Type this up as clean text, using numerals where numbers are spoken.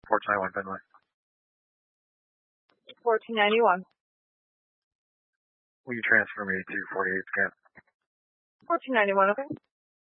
1491 Fenway. 1491. Will you transfer me to 48 scan? 1491, okay.